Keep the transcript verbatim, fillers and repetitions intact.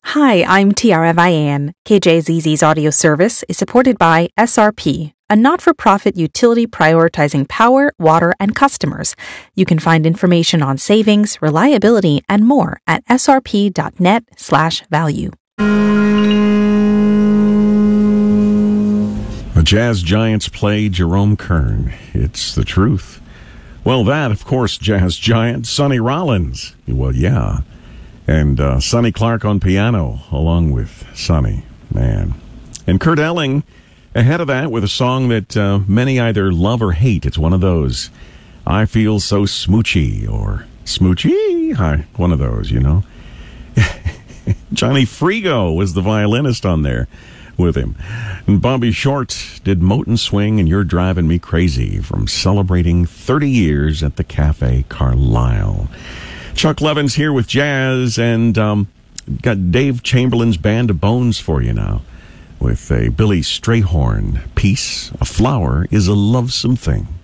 Hi, I'm Tiara Vian. K J Z Z's audio service is supported by S R P, a not-for-profit utility prioritizing power, water, and customers. You can find information on savings, reliability, and more at srp.net slash value. The Jazz Giants play Jerome Kern. It's the truth. Well, that, of course, Jazz Giant, Sonny Rollins. Well, yeah. And uh, Sonny Clark on piano, along with Sonny, man. And Kurt Elling, ahead of that, with a song that uh, many either love or hate. It's one of those, I feel so smoochy, or smoochy, Hi, one of those, you know. Johnny Frigo was the violinist on there with him. And Bobby Short did Moten Swing and You're Driving Me Crazy from celebrating thirty years at the Cafe Carlisle. Chuck Levin's here with jazz, and um, got Dave Chamberlain's Band of Bones for you now with a Billy Strayhorn piece, A Flower is a Lovesome Thing.